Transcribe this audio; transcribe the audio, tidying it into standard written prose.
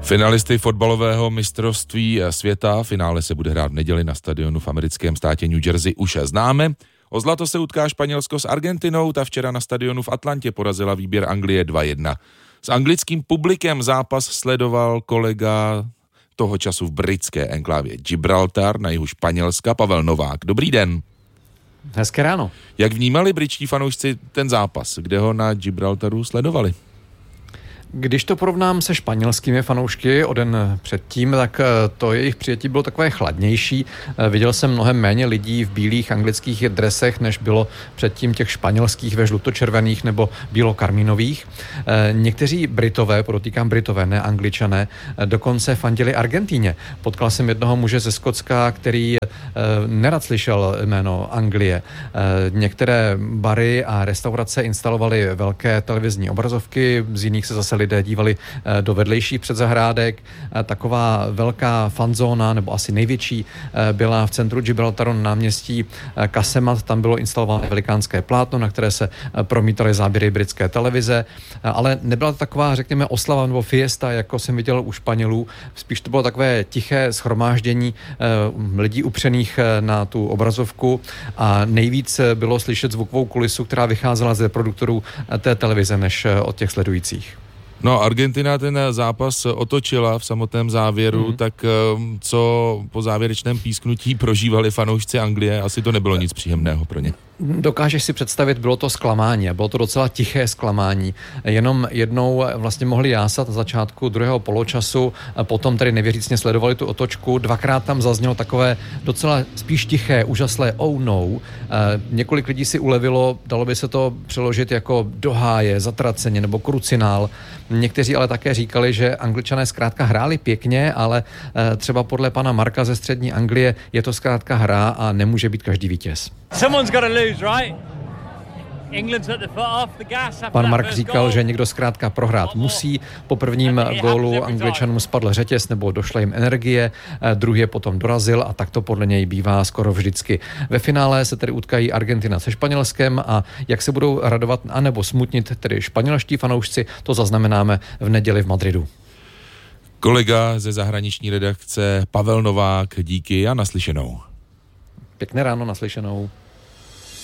Finalisty fotbalového mistrovství světa, finále se bude hrát v neděli na stadionu v americkém státě New Jersey, už známe. O zlato se utká Španělsko s Argentinou, ta včera na stadionu v Atlantě porazila výběr Anglie 2-1. S anglickým publikem zápas sledoval kolega toho času v britské enklávě Gibraltar na jihu Španělska, Pavel Novák. Dobrý den. Hezké ráno. Jak vnímali britští fanoušci ten zápas, kde ho na Gibraltaru sledovali? Když to porovnám se španělskými fanoušky o den předtím, tak to jejich přijetí bylo takové chladnější. Viděl jsem mnohem méně lidí v bílých anglických dresech, než bylo předtím těch španělských ve žlutočervených nebo bílokarmínových. Někteří Britové, podotýkám Britové, ne Angličané, dokonce fandili Argentíně. Potkal jsem jednoho muže ze Skotska, který nerad slyšel jméno Anglie. Některé bary a restaurace instalovaly velké televizní obrazovky, z jiných se zase lidé dívali do vedlejších předzahrádek. Taková velká fanzóna, nebo asi největší, byla v centru Gibraltaru na náměstí Casemat. Tam bylo instalováno velikánské plátno, na které se promítaly záběry britské televize, ale nebyla to taková, řekněme, oslava nebo fiesta, jako jsem viděl u Španělů. Spíš to bylo takové tiché shromáždění lidí upřených na tu obrazovku a nejvíc bylo slyšet zvukovou kulisu, která vycházela z reproduktorů té televize, než od těch sledujících. No, Argentina ten zápas otočila v samotném závěru, tak co po závěrečném písknutí prožívali fanoušci Anglie, asi to nebylo nic příjemného pro ně. Dokážeš si představit, bylo to zklamání, bylo to docela tiché zklamání. Jenom jednou vlastně mohli jásat na začátku druhého poločasu, potom tedy nevěřícně sledovali tu otočku. Dvakrát tam zaznělo takové docela spíš tiché, úžaslé oh no. Několik lidí si ulevilo, dalo by se to přeložit jako do háje, zatraceně nebo krucinál. Někteří ale také říkali, že Angličané zkrátka hráli pěkně, ale třeba podle pana Marka ze střední Anglie je to zkrátka hra a nemůže být každý vítěz. Pan Mark říkal, že někdo zkrátka prohrát musí. Po prvním gólu Angličanům spadl řetěz nebo došla jim energie, druhý je potom dorazil a tak to podle něj bývá skoro vždycky. Ve finále se tedy utkají Argentina se Španělskem a jak se budou radovat anebo smutnit tedy španělští fanoušci, to zaznamenáme v neděli v Madridu. Kolega ze zahraniční redakce Pavel Novák, díky a naslyšenou. Pěkné ráno, naslyšenou.